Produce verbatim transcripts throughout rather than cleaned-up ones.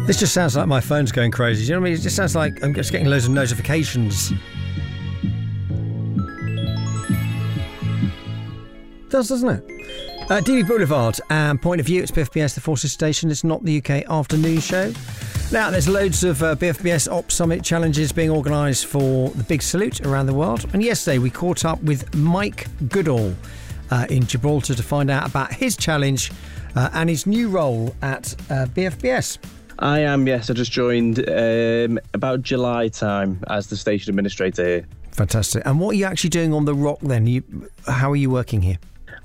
This just sounds like my phone's going crazy. Do you know what I mean? It just sounds like I'm just getting loads of notifications. It does, doesn't it? Uh, D B Boulevard and Point of View. It's B F B S, the Forces Station. It's not the U K afternoon show. Now, there's loads of uh, B F B S Op Summit challenges being organised for the Big Salute around the world. And yesterday we caught up with Mike Goodall uh, in Gibraltar to find out about his challenge uh, and his new role at uh, B F B S. I am, yes. I just joined um, about July time as the station administrator here. Fantastic. And what are you actually doing on the Rock then? You, how are you working here?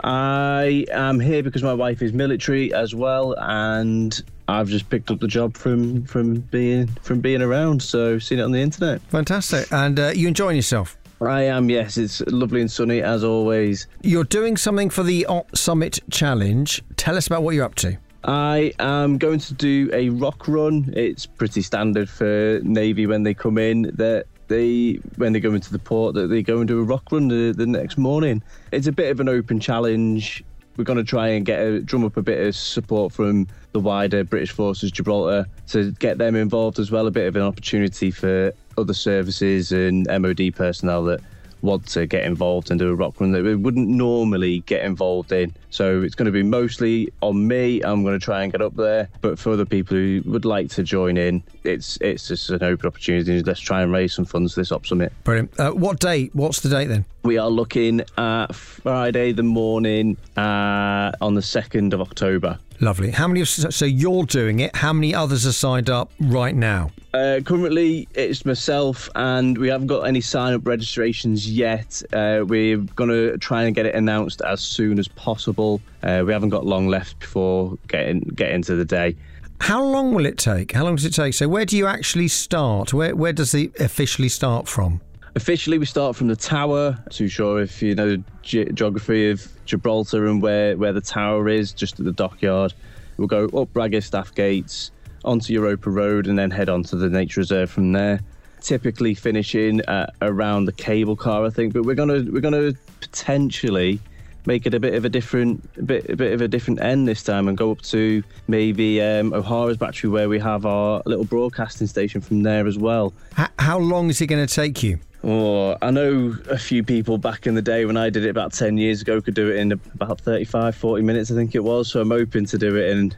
I am here because my wife is military as well, and I've just picked up the job from from being from being around, so seen it on the internet. Fantastic. And uh, you enjoying yourself? I am, yes. It's lovely and sunny as always. You're doing something for the Op Summit Challenge. Tell us about what you're up to. I am going to do a rock run. It's pretty standard for Navy when they come in. That they when they go into the port, that they go and do a rock run the, the next morning. It's a bit of an open challenge. We're going to try and get a, drum up a bit of support from the wider British Forces Gibraltar to get them involved as well. A bit of an opportunity for other services and M O D personnel that want to get involved and do a rock run that we wouldn't normally get involved in. So it's going to be mostly on me. I'm going to try and get up there, but for other people who would like to join in, it's it's just an open opportunity. Let's try and raise some funds for this Op Summit. Brilliant. Uh, what date? What's the date then? We are looking at Friday the morning uh, on the second of October. Lovely. How many? So you're doing it. How many others are signed up right now? Uh, currently, it's myself, and we haven't got any sign-up registrations yet. Uh, we're going to try and get it announced as soon as possible. Uh, we haven't got long left before getting getting to the day. How long will it take? How long does it take? So where do you actually start? Where where does it officially start from? Officially, we start from the tower. Too sure if you know the ge- geography of Gibraltar and where, where the tower is, just at the dockyard. We'll go up Ragged Staff Gates, onto Europa Road, and then head on to the nature reserve from there. Typically finishing at around the cable car, I think, but we're gonna we're gonna potentially make it a bit of a different a bit a bit of a different end this time and go up to maybe um, O'Hara's Battery, where we have our little broadcasting station from there as well. H- how long is it going to take you? Oh, I know a few people back in the day when I did it about ten years ago could do it in about thirty-five, forty minutes, I think it was. So I'm hoping to do it in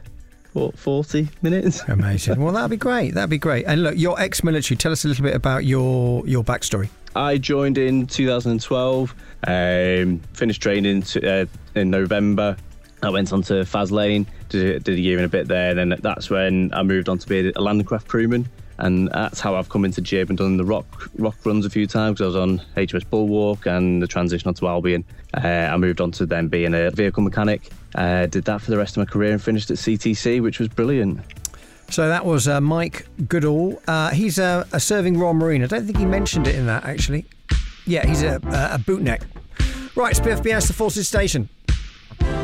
forty minutes. Amazing. Well, that'd be great. That'd be great. And look, you're ex-military. Tell us a little bit about your your backstory. I joined in two thousand twelve, um, finished training to, uh, in November. I went on to Faslane, did, did a year and a bit there. Then that's when I moved on to be a landing craft crewman. And that's how I've come into Jib and done the rock rock runs a few times. I was on H M S Bulwark and the transition onto Albion. Uh, I moved on to then being a vehicle mechanic. Uh, did that for the rest of my career and finished at C T C, which was brilliant. So that was uh, Mike Goodall. Uh, he's a, a serving Royal Marine. I don't think he mentioned it in that, actually. Yeah, he's a, a, a bootneck. Right, it's B F B S, the Forces Station.